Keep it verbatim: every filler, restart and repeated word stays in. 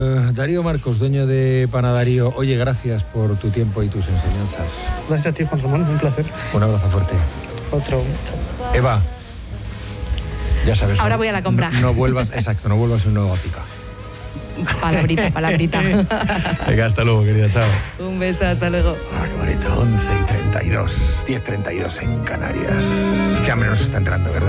Uh, Darío Marcos, dueño de Panadarío. Oye, gracias por tu tiempo y tus enseñanzas. Gracias a ti, Juan Ramón, un placer. Un abrazo fuerte. Otro. Eva, ya sabes. Ahora no, voy a la compra. No, no vuelvas, exacto, no vuelvas un nuevo Ática. Palabrita, palabrita. Venga, hasta luego, querida, chao. Un beso, hasta luego. Ah, qué bonito, once y treinta y dos, diez y treinta y dos en Canarias. Qué hambre nos está entrando, ¿verdad?